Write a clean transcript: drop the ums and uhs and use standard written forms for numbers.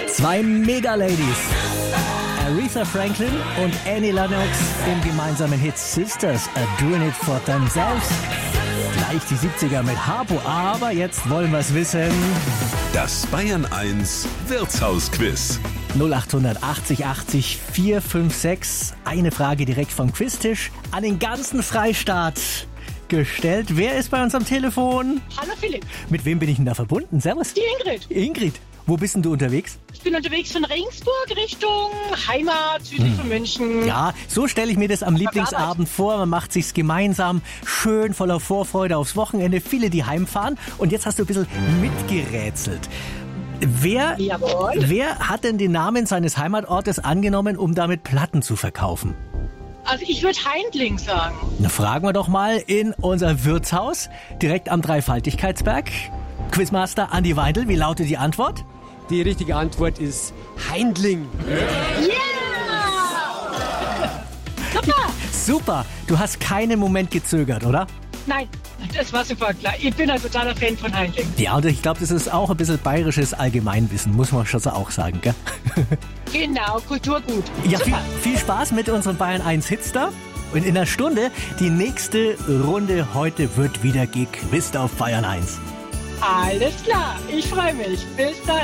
Zwei Mega-Ladies. Aretha Franklin und Annie Lennox im gemeinsamen Hit Sisters Are Doing It For Themselves. Gleich die 70er mit Harpo, aber jetzt wollen wir es wissen. Das Bayern 1 Wirtshausquiz. 0880 80 456. Eine Frage direkt vom Quiztisch an den ganzen Freistaat gestellt. Wer ist bei uns am Telefon? Hallo Philipp. Mit wem bin ich denn da verbunden? Servus. Die Ingrid. Ingrid, wo bist denn du unterwegs? Ich bin unterwegs von Regensburg Richtung Heimat, südlich von München. Ja, so stelle ich mir das am Lieblingsabend vor. Man macht sich's gemeinsam, schön voller Vorfreude aufs Wochenende. Viele, die heimfahren. Und jetzt hast du ein bisschen mitgerätselt. Jawohl. Wer hat denn den Namen seines Heimatortes angenommen, um damit Platten zu verkaufen? Also ich würde Heindling sagen. Na, fragen wir doch mal in unser Wirtshaus, direkt am Dreifaltigkeitsberg. Quizmaster Andi Weindl, wie lautet die Antwort? Die richtige Antwort ist Heindling. Super. Super, du hast keinen Moment gezögert, oder? Nein, das war super klar. Ich bin ein totaler Fan von Heindling. Ja, und ich glaube, das ist auch ein bisschen bayerisches Allgemeinwissen, muss man schon so auch sagen, gell? Genau, Kulturgut. Ja, Super. viel Spaß mit unserem Bayern 1 Hitstar. Und in einer Stunde, die nächste Runde heute wird wieder gequizt auf Bayern 1. Alles klar, ich freue mich. Bis dann.